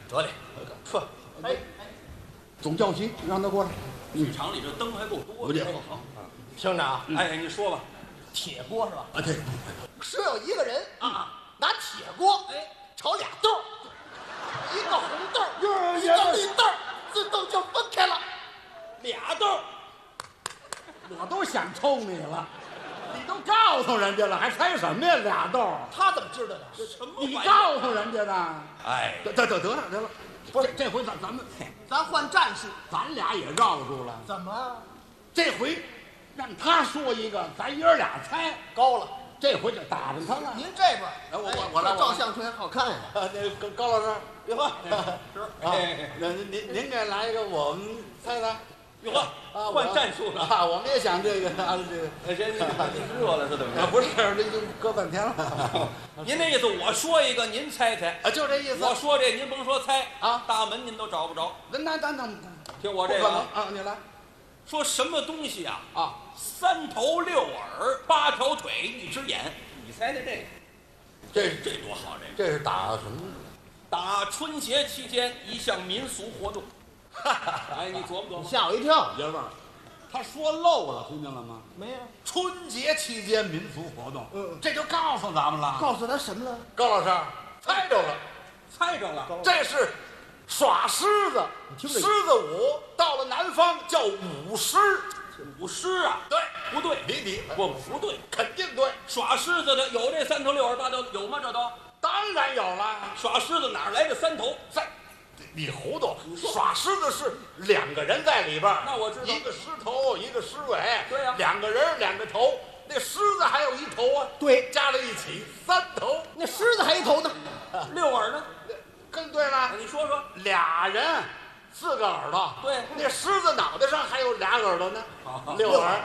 得嘞，呵， 哎，总教习让他过来。 剧场里这灯还够多的。好， 厅长， 哎，你说吧。 铁锅是吧？ 啊，对， 是有一个人拿铁锅炒俩豆，一个红豆，一个绿豆，自动就分开了。 俩豆， 我都想抽你了，你都告诉人家了，还猜什么呀？俩豆， 他怎么知道的？ 什么你玩意儿？ 告诉人家的。 哎， 得了，不是这回咱们咱换战术， 咱俩也绕住了。 怎么这回让他说一个，咱爷俩猜。 高了？ 这回就打着他了。 您这边， 我来， 照相片好看呀。 那高老师， 哟呵， 是啊，您给来一个，我们猜猜。 哟呵，换战术了啊！我们也想这个谁热了是怎么着？ 不是，这就搁半天了。 您那意思，我说一个，您猜猜啊，就这意思。 我说这，您甭说猜啊， 大门您都找不着。 那听我这个啊，你来。 说什么东西啊？ 啊 ，3头6耳8条腿1只眼，你猜猜这个？这多好！ 这是打什么？ 打春节期间一项民俗活动。哎，你琢磨琢磨。 吓我一跳， 爷们儿，他说漏了，听见了吗？ 没有？ 春节期间民俗活动，这就告诉咱们了。 告诉他什么了？ 高老师猜着了， 猜着了， 这是耍狮子，狮子舞，到了南方叫舞狮。 舞狮啊？ 对， 不对， 离题， 不对， 肯定对。 耍狮子的有这3头6耳8条，有吗？这都当然有了。 耍狮子哪来的3头？ 你糊涂！耍狮子是2个人在里边， 那我知道， 一个狮头，一个狮尾。 对呀 ，2个人2个头，那狮子还有1头啊。 对， 加在一起3头。 那狮子还一头呢 ，6耳呢？ 更对了。 你说说 ，2人4个耳朵。 对， 那狮子脑袋上还有俩耳朵呢，6耳。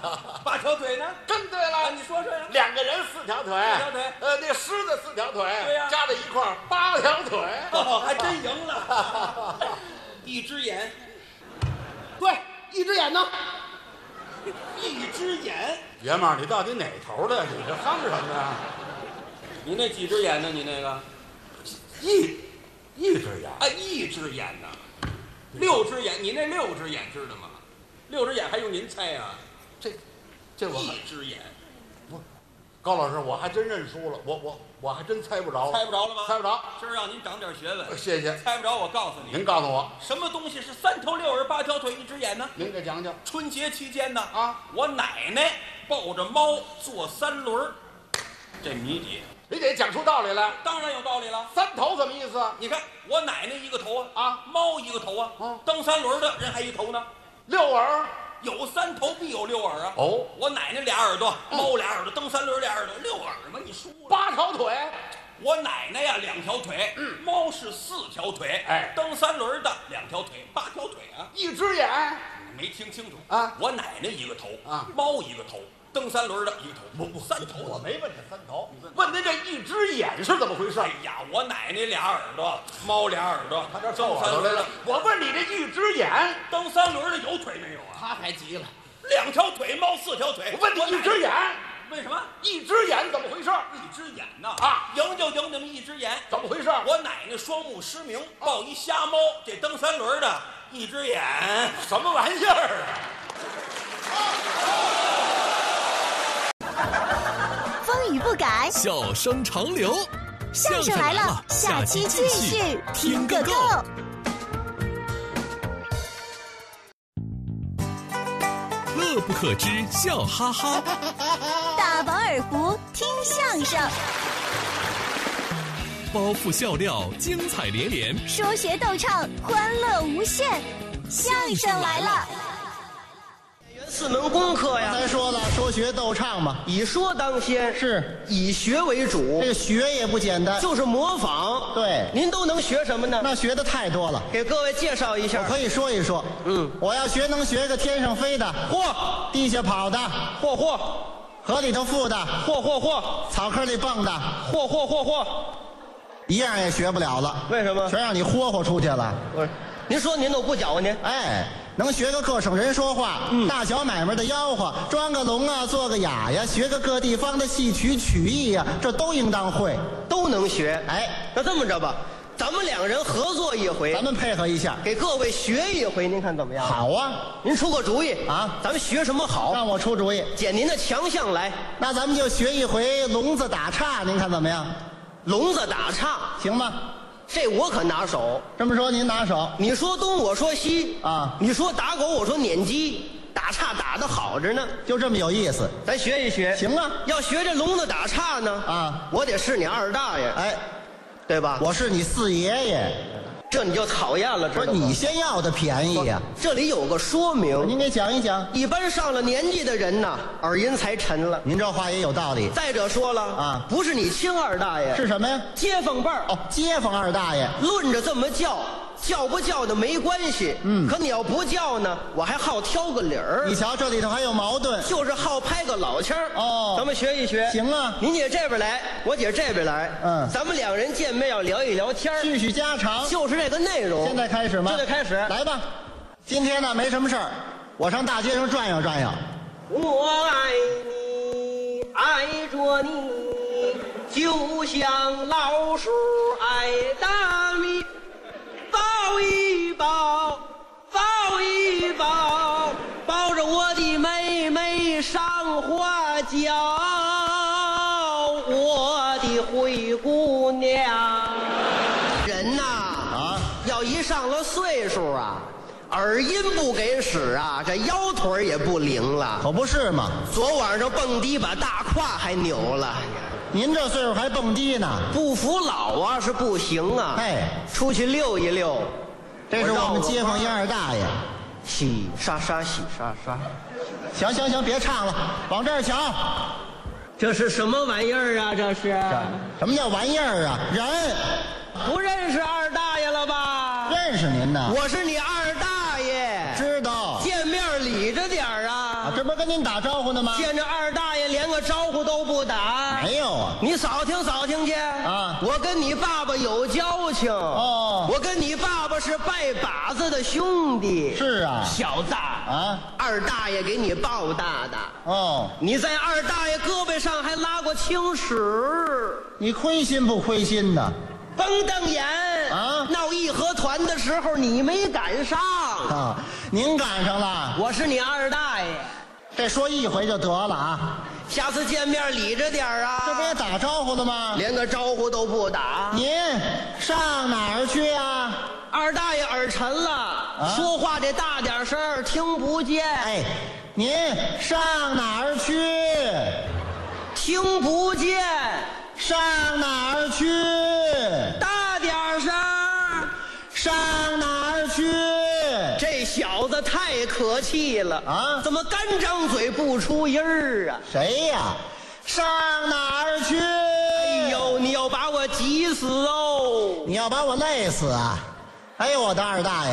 8条腿呢？ 更对了。 你说说呀。 2个人4条腿。 4条腿。 那狮子4条腿。 对呀。 加在一块儿8条腿。 还真赢了。1只眼。 对，1只眼呢 ？1只眼。 爷们儿，你到底哪头的？你这哼什么呀？ 你那几只眼呢？你那个？ 一只眼。 啊，1只眼呢？6只眼，你那6只眼知道吗？6只眼还用您猜啊？ 这我 1只眼。 不，高老师，我还真认输了，我还真猜不着。 猜不着了吗？ 猜不着。 今儿让您长点学问。 谢谢。 猜不着，我告诉你。 您告诉我， 什么东西是3头6耳8条腿1只眼呢？ 您给讲讲。 春节期间呢， 我奶奶抱着猫坐3轮，这谜底。 你得讲出道理来。 当然有道理了。 3头什么意思？ 你看，我奶奶1个头啊， 猫1个头啊，蹬3轮的人还1头呢。 6耳， 有3头必有6耳啊。 哦， 我奶奶俩耳朵，猫俩耳朵，蹬3轮俩耳朵，6耳嘛，你输了。 8条腿。 我奶奶呀2条腿，猫是4条腿， 哎， 蹬3轮的2条腿，8条腿啊。 1只眼， 没听清楚啊？ 我奶奶1个头啊， 猫1个头。 蹬3轮的1个头，不3头。 我没问这3头，问您这1只眼是怎么回事？ 哎呀，我奶奶俩耳朵，猫俩耳朵， 他这蹬3轮的。我问你这1只眼， 蹬3轮的有腿没有啊？ 他还急了 ，2条腿，猫4条腿。 我问你1只眼， 为什么 1只眼怎么回事 ？1只眼呐啊， 赢就赢那么1只眼， 怎么回事？ 我奶奶双目失明，抱一瞎猫，这蹬3轮的1只眼， 什么玩意儿啊？ 风雨不改， 笑声长流。 相声来了，下期继续听个够。 乐不可支，笑哈哈。 大饱耳福，听相声。 包袱笑料，精彩连连。 说学逗唱，欢乐无限。相声来了。 4门功课呀， 才说了，说学逗唱嘛， 以说当先， 是以学为主。 这个学也不简单， 就是模仿。 对， 您都能学什么呢？ 那学的太多了， 给各位介绍一下。 我可以说一说。我要学能学个天上飞的， 嚯； 地下跑的， 嚯； 河里头浮的， 嚯； 草坑里蹦的， 嚯。 一样也学不了了。 为什么？ 全让你霍出去了。 不是，您说您都不搅和您。 哎。 能学个各省人说话，大小买卖的吆喝，装个聋啊，做个哑呀，学个各地方的戏曲曲艺呀，这都应当会， 都能学。 哎， 那这么着吧， 咱们两人合作一回， 咱们配合一下。 给各位学一回，您看怎么样？ 好啊， 您出个主意啊， 咱们学什么好？ 让我出主意。 捡您的强项来。 那咱们就学一回聋子打岔，您看怎么样？ 聋子打岔， 行吗？ 这我可拿手。 这么说您拿手你说东，我说西啊， 你说打狗，我说撵鸡，打岔打得好着呢。 就这么有意思。 咱学一学。 行啊， 要学这聋子打岔呢啊， 我得是你二大爷， 哎， 对吧？ 我是你四爷爷。 这你就讨厌了，知道吗？ 不是你先要的便宜呀、 这里有个说明， 您给讲一讲。 一般上了年纪的人呐，耳音才沉了。 您这话也有道理。 再者说了啊， 不是你亲二大爷， 是什么呀？ 街坊辈儿。 哦，街坊二大爷。 论着这么叫，叫不叫的没关系。可你要不叫呢，我还好挑个理儿。 你瞧，这里头还有矛盾。 就是好拍个老腔儿。 哦咱们学一学。 行啊， 您姐这边来，我姐这边来。咱们两人见面要聊一聊天儿， 叙叙家常。 就是这个内容。 现在开始吗？ 现在开始。 来吧。今天呢没什么事儿，我上大街上转悠转悠。 我爱你，爱着你，就像老鼠爱大米。抱一抱，抱一抱，抱着我的妹妹上花轿，我的灰姑娘。人呐，要一上了岁数啊，耳音不给使啊，这腰腿也不灵了。 可不是嘛， 昨晚上蹦迪把大胯还扭了。 您这岁数还蹦迪呢？ 不服老啊是不行啊。 哎， 出去溜一溜。 这是我们街坊一二大爷。 洗刷刷，洗刷刷。 行行行，别唱了，往这儿瞧。 这是什么玩意儿啊？这是什么叫玩意儿啊？人不认识二大爷了吧？ 认识您呢。 我是你二大爷。 知道。 见面理着点儿啊。 这不是跟您打招呼呢吗？ 见着二大爷连个招呼都不打。 没有啊。 你扫听扫听去啊！ 我跟你爸爸有交情哦。 我跟你爸爸是拜把子的兄弟。 是啊。 小子啊， 二大爷给你抱大的。 哦。 你在二大爷胳膊上还拉过青史。 你亏心不亏心呢？ 甭瞪眼啊！ 闹义和团的时候你没赶上啊，您赶上了。 我是你二大爷。 这说一回就得了啊。 下次见面理着点啊。 这不也打招呼了吗？ 连个招呼都不打。 您上哪儿去啊？ 二大爷耳沉了，说话得大点声，听不见。 哎，您上哪儿去？ 听不见。 上哪儿去？ 大点声。 上哪儿去？ 这小子太可气了啊！ 怎么干张嘴不出音儿啊？ 谁呀？上哪儿去？ 哎呦，你要把我急死哦！ 你要把我累死啊！哎呦，我的二大爷！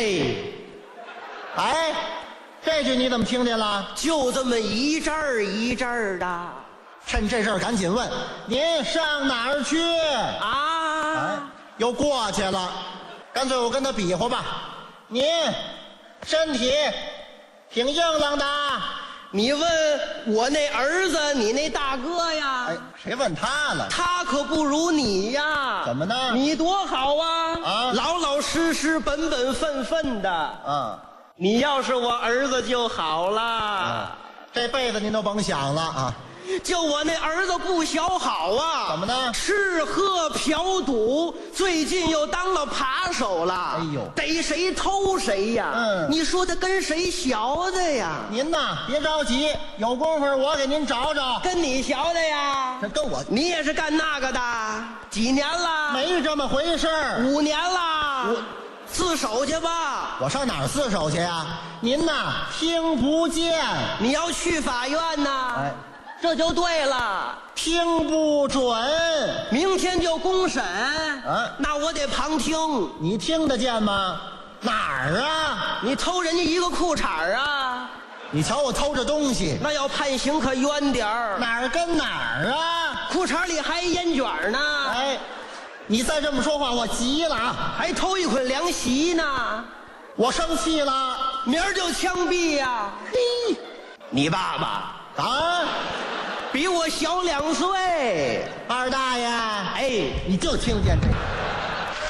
哎，这句你怎么听见了？ 就这么一阵儿一阵儿的。 趁这事儿赶紧问，您上哪儿去？ 啊！ 又过去了，干脆我跟他比划吧。您身体挺硬朗的。 你问我那儿子，你那大哥呀？ 哎，谁问他了？ 他可不如你呀。 怎么呢？ 你多好啊！ 啊， 老老实实、本本分分的。 啊， 你要是我儿子就好了。 这辈子您都甭想了啊！ 就我那儿子不小好啊！ 怎么呢？ 吃喝嫖赌，最近又当了扒手了。 哎呦， 逮谁偷谁呀！你说他跟谁学的呀？ 您呐，别着急，有功夫我给您找找。 跟你学的呀？ 这跟我， 你也是干那个的？几年了？ 没这么回事儿。 5年了。自首去吧。 我上哪儿自首去呀？您呐，听不见。 你要去法院呐？ 哎。 这就对了， 听不准。 明天就公审， 那我得旁听。 你听得见吗？哪儿啊？ 你偷人家一个裤衩啊？ 你瞧我偷着东西， 那要判刑可冤点儿。 哪儿跟哪儿啊？ 裤衩里还烟卷呢。 哎，你再这么说话，我急了啊！ 还偷一捆凉席呢， 我生气了， 明儿就枪毙呀！嘿，你爸爸啊？ 比我小2岁， 二大爷， 哎， 你就听见这个。